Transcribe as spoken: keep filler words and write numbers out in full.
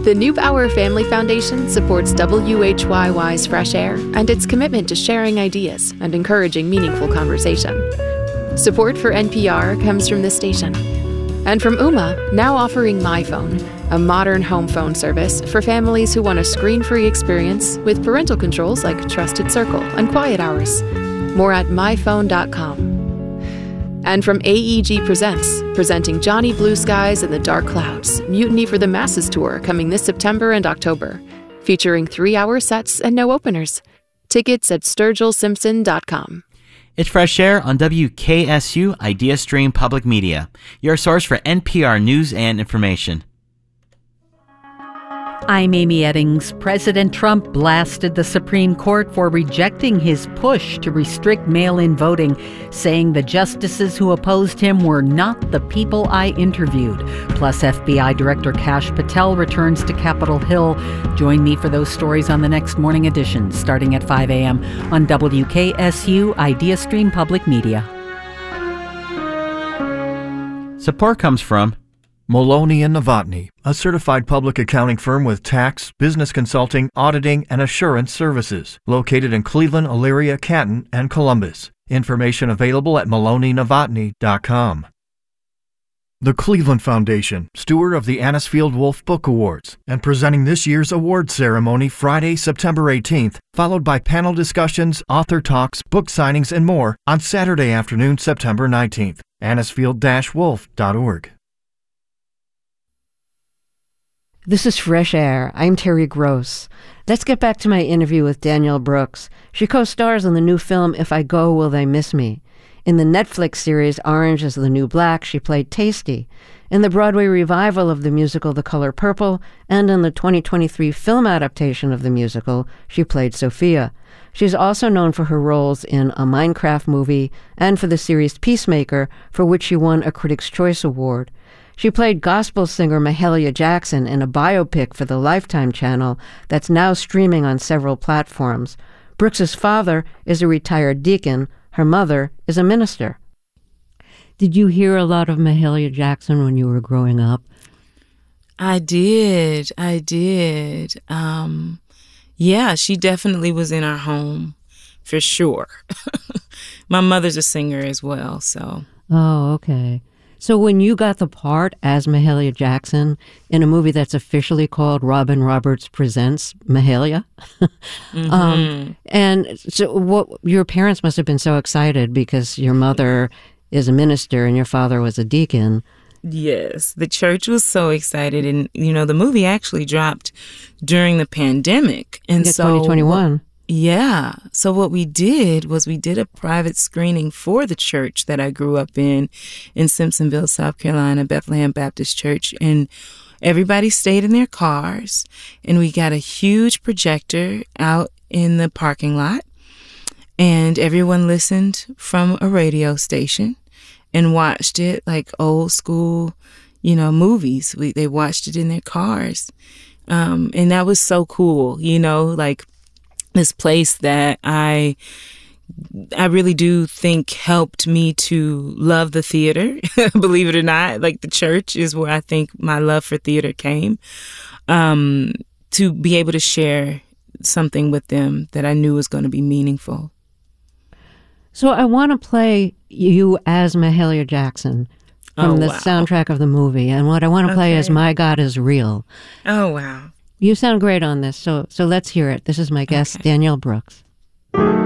The Neubauer Family Foundation supports W H Y Y's Fresh Air and its commitment to sharing ideas and encouraging meaningful conversation. Support for N P R comes from this station. And from Ooma, now offering MyPhone, a modern home phone service for families who want a screen-free experience with parental controls like Trusted Circle and Quiet Hours. More at my phone dot com. And from A E G Presents, presenting Johnny Blue Skies and the Dark Clouds, Mutiny for the Masses Tour coming this September and October, featuring three-hour sets and no openers. Tickets at sturgill simpson dot com. It's Fresh Air on W K S U Idea Stream Public Media, your source for N P R news and information. I'm Amy Eddings. President Trump blasted the Supreme Court for rejecting his push to restrict mail-in voting, saying the justices who opposed him were not the people I interviewed. Plus, F B I Director Kash Patel returns to Capitol Hill. Join me for those stories on the next morning edition, starting at five a.m. on W K S U Idea Stream Public Media. Support comes from Maloney and Novotny, a certified public accounting firm with tax, business consulting, auditing, and assurance services, located in Cleveland, Elyria, Canton, and Columbus. Information available at maloney novotny dot com. The Cleveland Foundation, steward of the Anisfield Wolf Book Awards, and presenting this year's award ceremony Friday, September eighteenth, followed by panel discussions, author talks, book signings, and more on Saturday afternoon, September nineteenth. anisfield dash wolf dot org. This is Fresh Air. I'm Terry Gross. Let's get back to my interview with Danielle Brooks. She co-stars in the new film If I Go, Will They Miss Me? In the Netflix series Orange is the New Black, she played Tasty. In the Broadway revival of the musical The Color Purple, and in the twenty twenty-three film adaptation of the musical, she played Sophia. She's also known for her roles in a Minecraft movie and for the series Peacemaker, for which she won a Critics' Choice Award. She played gospel singer Mahalia Jackson in a biopic for the Lifetime channel that's now streaming on several platforms. Brooks's father is a retired deacon. Her mother is a minister. Did you hear a lot of Mahalia Jackson when you were growing up? I did. I did. Um, yeah, she definitely was in our home, for sure. My mother's a singer as well, so. Oh, okay. So when you got the part as Mahalia Jackson in a movie that's officially called Robin Roberts Presents Mahalia, mm-hmm. um, and so what your parents must have been so excited because your mother is a minister and your father was a deacon. Yes, the church was so excited, and you know the movie actually dropped during the pandemic, and yeah, so twenty twenty-one. Yeah. So what we did was we did a private screening for the church that I grew up in, in Simpsonville, South Carolina, Bethlehem Baptist Church. And everybody stayed in their cars, and we got a huge projector out in the parking lot, and everyone listened from a radio station and watched it like old school, you know, movies. We, they watched it in their cars. Um, and that was so cool, you know, like, this place that I I really do think helped me to love the theater, believe it or not. Like the church is where I think my love for theater came, um, to be able to share something with them that I knew was going to be meaningful. So I want to play you as Mahalia Jackson from oh, the wow. soundtrack of the movie. And what I want to play okay. is My God is Real. Oh, wow. You sound great on this, so so let's hear it. This is my guest, okay. Danielle Brooks.